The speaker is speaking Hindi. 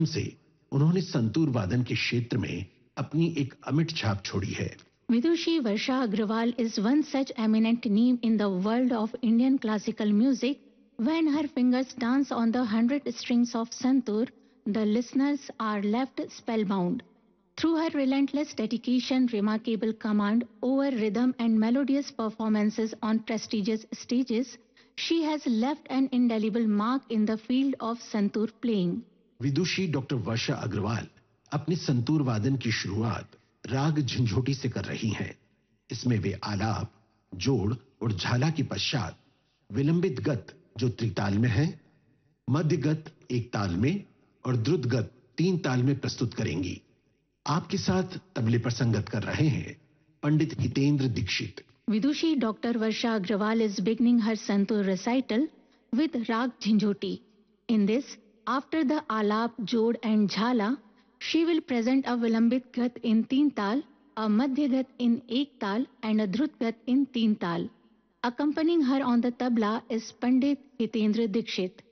से उन्होंने संतूर वादन के क्षेत्र में अपनी एक अमिट छाप छोड़ी है। Vidushi Varsha Agrawal is one such eminent name in the world of Indian classical music. When her fingers dance on the 100 strings of santoor, the listeners are left spellbound. Through her relentless dedication, remarkable command over rhythm, and melodious performances on prestigious stages, she has left an indelible mark in the field of santoor playing. Vidushi doctor वर्षा अग्रवाल अपने संतूर वादन की शुरुआत राग झंझोटी से कर रही हैं। इसमें वे आलाप, जोड़ और झाला के पश्चात विलंबित गत जो त्रिताल में है, मध्य गत एक ताल में और द्रुत गत तीन ताल में प्रस्तुत करेंगी। आपके साथ तबले पर संगत कर रहे हैं पंडित Hitendra Dixit. Vidushi Dr. Varsha Agrawal is beginning her santoor recital with Rag Jhinjhoti. In this, after the Alap, Jod and Jhala, she will present a Vilambit Gat in Teen Tal, a Madhya Gat in Ek Tal and a Drut Gat in Teen Tal. Accompanying her on the tabla is Pandit Hitendra Dikshit.